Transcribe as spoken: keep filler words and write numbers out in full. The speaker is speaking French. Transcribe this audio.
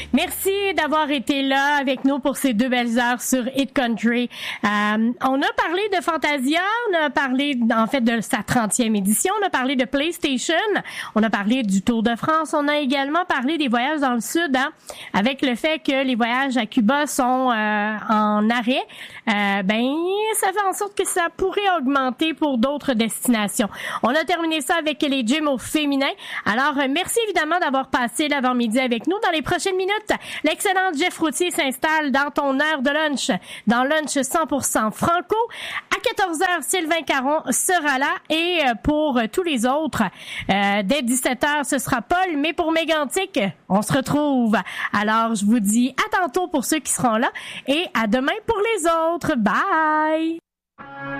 Merci d'avoir été là avec nous pour ces deux belles heures sur Hit Country. Euh, on a parlé de Fantasia, on a parlé en fait de sa trentième édition, on a parlé de PlayStation, on a parlé du Tour de France, on a également parlé des voyages dans le sud, hein, avec le fait que les voyages à Cuba sont euh, en arrêt. Euh, ben, ça fait en sorte que ça pourrait augmenter pour d'autres destinations. On a terminé ça avec les gyms au féminin. Alors, euh, merci évidemment d'avoir passé l'avant-midi avec nous. Dans les prochaines minutes, l'excellent Jeff Routier s'installe dans ton heure de lunch, dans Lunch cent pour cent Franco. À quatorze heures, Sylvain Caron sera là. Et pour tous les autres, euh, dès dix-sept heures, ce sera Paul. Mais pour Mégantic, on se retrouve. Alors, je vous dis à tantôt pour ceux qui seront là et à demain pour les autres. Bye!